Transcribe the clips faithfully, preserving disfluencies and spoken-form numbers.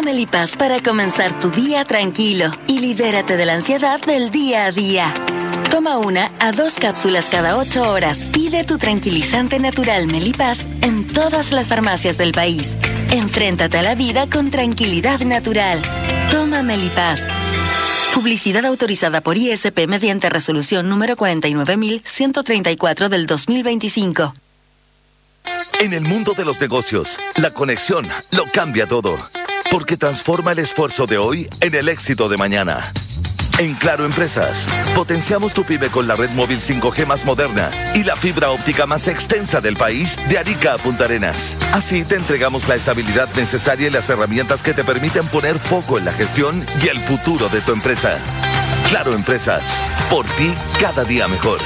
Melipaz para comenzar tu día tranquilo y libérate de la ansiedad del día a día. Toma una a dos cápsulas cada ocho horas. Pide tu tranquilizante natural Melipaz en todas las farmacias del país. Enfréntate a la vida con tranquilidad natural. Toma Melipaz. Publicidad autorizada por I S P mediante resolución número cuarenta y nueve mil ciento treinta y cuatro del dos mil veinticinco. En el mundo de los negocios, la conexión lo cambia todo, porque transforma el esfuerzo de hoy en el éxito de mañana. En Claro Empresas, potenciamos tu pyme con la red móvil cinco G más moderna y la fibra óptica más extensa del país de Arica a Punta Arenas. Así te entregamos la estabilidad necesaria y las herramientas que te permiten poner foco en la gestión y el futuro de tu empresa. Claro Empresas, por ti cada día mejor.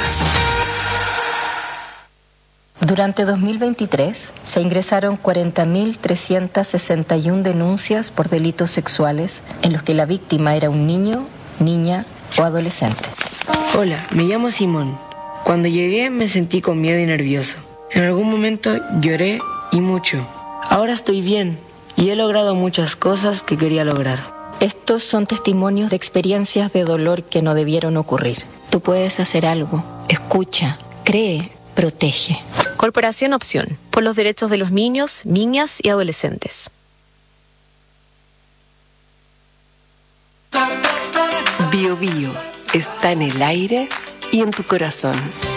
Durante dos mil veintitrés se ingresaron cuarenta mil trescientas sesenta y una denuncias por delitos sexuales en los que la víctima era un niño, niña o adolescente. Hola, me llamo Simón. Cuando llegué me sentí con miedo y nervioso. En algún momento lloré y mucho. Ahora estoy bien y he logrado muchas cosas que quería lograr. Estos son testimonios de experiencias de dolor que no debieron ocurrir. Tú puedes hacer algo. Escucha, cree, protege. Corporación Opción, por los derechos de los niños, niñas y adolescentes. Bio Bio está en el aire y en tu corazón.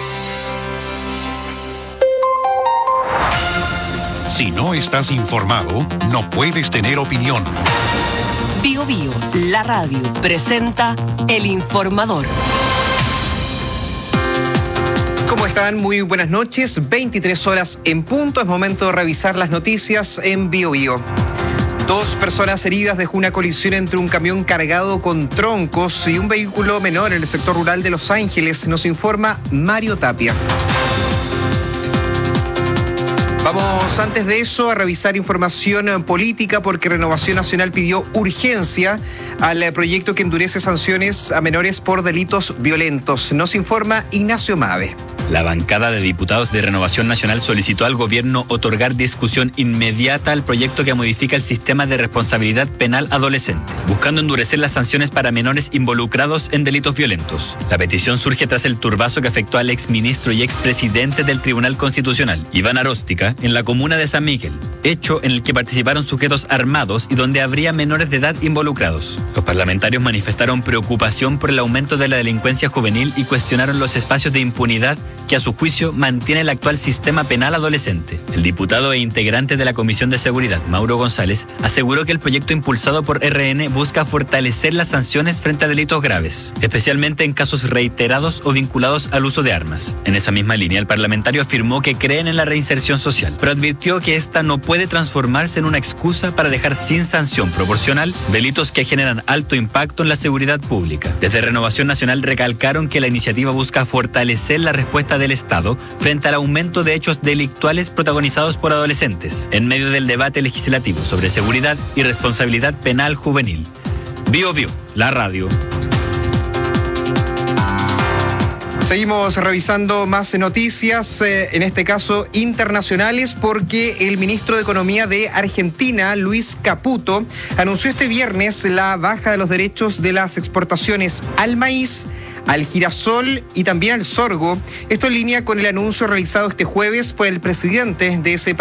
Si no estás informado, no puedes tener opinión. Bio Bio, la radio, presenta El Informador. ¿Cómo están? Muy buenas noches. veintitrés horas en punto. Es momento de revisar las noticias en Bio Bio. Dos personas heridas dejó una colisión entre un camión cargado con troncos y un vehículo menor en el sector rural de Los Ángeles, nos informa Mario Tapia. Vamos antes de eso a revisar información política porque Renovación Nacional pidió urgencia al proyecto que endurece sanciones a menores por delitos violentos. Nos informa Ignacio Mave. La bancada de diputados de Renovación Nacional solicitó al gobierno otorgar discusión inmediata al proyecto que modifica el sistema de responsabilidad penal adolescente, buscando endurecer las sanciones para menores involucrados en delitos violentos. La petición surge tras el turbazo que afectó al exministro y expresidente del Tribunal Constitucional, Iván Aróstica, en la comuna de San Miguel, hecho en el que participaron sujetos armados y donde habría menores de edad involucrados. Los parlamentarios manifestaron preocupación por el aumento de la delincuencia juvenil y cuestionaron los espacios de impunidad que a su juicio mantiene el actual sistema penal adolescente. El diputado e integrante de la Comisión de Seguridad, Mauro González, aseguró que el proyecto impulsado por R N busca fortalecer las sanciones frente a delitos graves, especialmente en casos reiterados o vinculados al uso de armas. En esa misma línea, el parlamentario afirmó que creen en la reinserción social, pero advirtió que esta no puede transformarse en una excusa para dejar sin sanción proporcional delitos que generan alto impacto en la seguridad pública. Desde Renovación Nacional recalcaron que la iniciativa busca fortalecer la respuesta del Estado frente al aumento de hechos delictuales protagonizados por adolescentes en medio del debate legislativo sobre seguridad y responsabilidad penal juvenil. Bio Bio, la radio. Seguimos revisando más noticias, eh, en este caso internacionales, porque el ministro de Economía de Argentina, Luis Caputo, anunció este viernes la baja de los derechos de las exportaciones al maíz, al girasol y también al sorgo. Esto en línea con el anuncio realizado este jueves por el presidente de ese país.